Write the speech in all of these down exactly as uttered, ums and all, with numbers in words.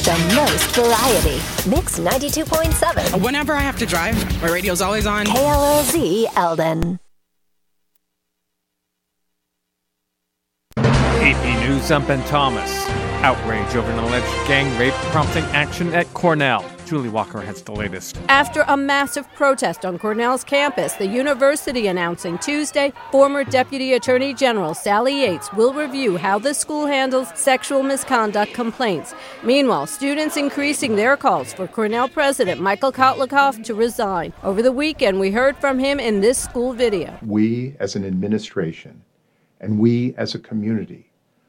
The most variety. Mix ninety-two point seven. Whenever I have to drive, my radio's always on. K L O Z Eldon. A P News, I'm Ben Thomas. Outrage over an alleged gang rape prompting action at Cornell. Julie Walker has the latest. After a massive protest on Cornell's campus, the university announcing Tuesday former Deputy Attorney General Sally Yates will review how the school handles sexual misconduct complaints. Meanwhile, students increasing their calls for Cornell President Michael Kotlikoff to resign. Over the weekend, we heard from him in this school video. We as an administration and we as a community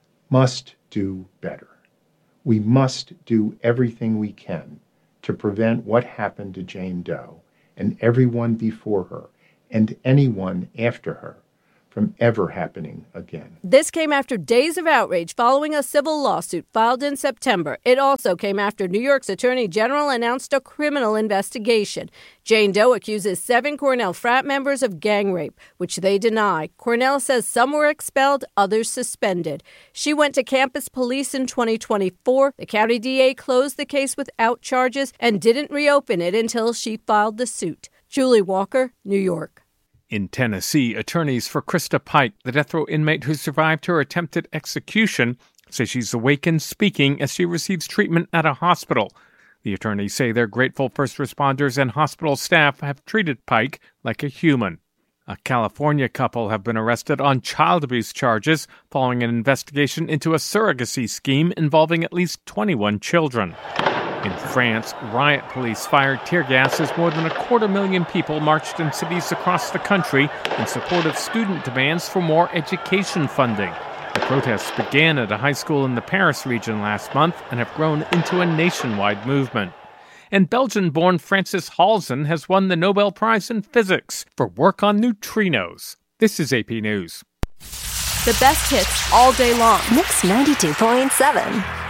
must do better. We must do everything we can to prevent what happened to Jane Doe and everyone before her and anyone after her from ever happening again. This came after days of outrage following a civil lawsuit filed in September. It also came after New York's Attorney General announced a criminal investigation. Jane Doe accuses seven Cornell frat members of gang rape, which they deny. Cornell says some were expelled, others suspended. She went to campus police in twenty twenty-four. The county D A closed the case without charges and didn't reopen it until she filed the suit. Julie Walker, New York. In Tennessee, attorneys for Krista Pike, the death row inmate who survived her attempted execution, say she's awake and speaking as she receives treatment at a hospital. The attorneys say they're grateful first responders and hospital staff have treated Pike like a human. A California couple have been arrested on child abuse charges following an investigation into a surrogacy scheme involving at least twenty-one children. In France, riot police fired tear gas as more than a quarter million people marched in cities across the country in support of student demands for more education funding. The protests began at a high school in the Paris region last month and have grown into a nationwide movement. And Belgian-born Francis Halzen has won the Nobel Prize in Physics for work on neutrinos. This is A P News. The best hits all day long. Mix ninety-two point seven.